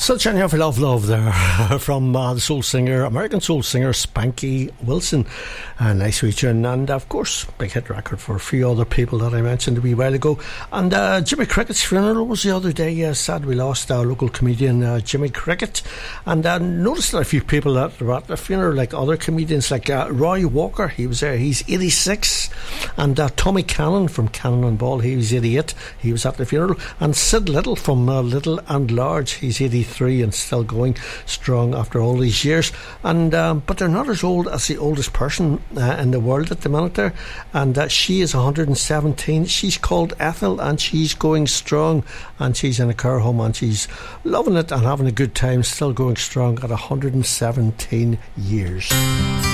Such an awful love there from the soul singer, American soul singer Spanky Wilson. Nice wee tune, and of course big hit record for a few other people that I mentioned a wee while ago. And Jimmy Crickett's funeral was the other day. Sad we lost our local comedian Jimmy Crickett, and noticed that a few people that were at the funeral, like other comedians, like Roy Walker, he was there, he's 86, and Tommy Cannon from Cannon and Ball, he was 88, he was at the funeral, and Sid Little from Little and Large, he's 83 and still going strong after all these years. And but they're not as old as the oldest person in the world at the minute there, and she is 117. She's called Ethel, and she's going strong, and she's in a care home, and she's loving it and having a good time, still going strong at 117 years.